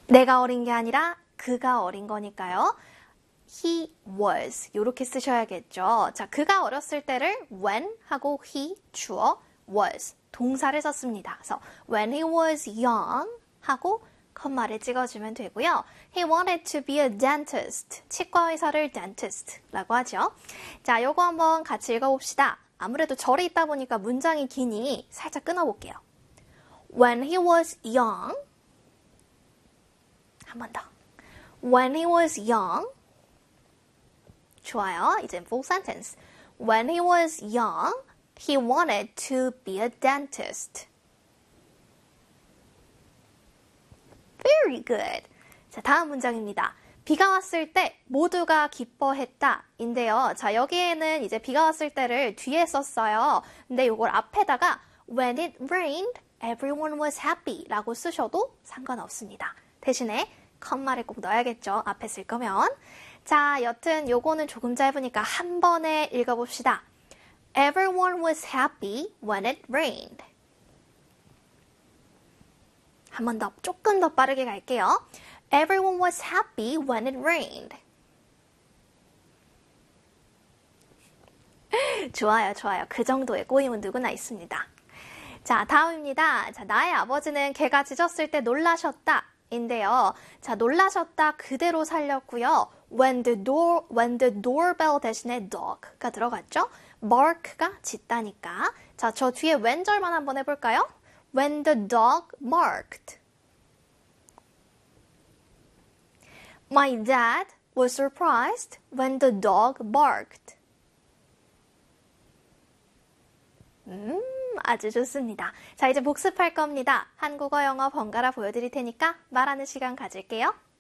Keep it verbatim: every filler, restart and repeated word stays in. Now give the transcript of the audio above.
내가 어린 게 아니라 그가 어린 거니까요. He was 이렇게 쓰셔야겠죠. 자, 그가 어렸을 때를 when 하고 he 주어 was 동사를 썼습니다. 그래서 when he was young 하고 컴마를 찍어주면 되고요. He wanted to be a dentist. 치과 의사를 dentist라고 하죠. 자, 요거 한번 같이 읽어봅시다. 아무래도 절이 있다 보니까 문장이 기니 살짝 끊어볼게요. When he was young 한 번 더. When he was young 좋아요. 이제 full sentence. When he was young, he wanted to be a dentist. Very good. 자, 다음 문장입니다. 비가 왔을 때 모두가 기뻐했다 인데요. 자, 여기에는 이제 비가 왔을 때를 뒤에 썼어요. 근데 이걸 앞에다가 When it rained, everyone was happy 라고 쓰셔도 상관없습니다. 대신에 컴마를 꼭 넣어야겠죠. 앞에 쓸 거면. 자, 여튼 요거는 조금 짧으니까 한 번에 읽어봅시다. Everyone was happy when it rained. 한 번 더, 조금 더 빠르게 갈게요. Everyone was happy when it rained. 좋아요, 좋아요. 그 정도의 꼬임은 누구나 있습니다. 자, 다음입니다. 자, 나의 아버지는 개가 짖었을 때 놀라셨다. 인데요. 자, 놀라셨다 그대로 살렸고요. When the door, when the doorbell 대신에 dog가 들어갔죠? bark가 짖다니까. 자, 저 뒤에 when절만 한번 해볼까요? When the dog barked. My dad was surprised when the dog barked. 음, 아주 좋습니다. 자, 이제 복습할 겁니다. 한국어, 영어 번갈아 보여드릴 테니까 말하는 시간 가질게요.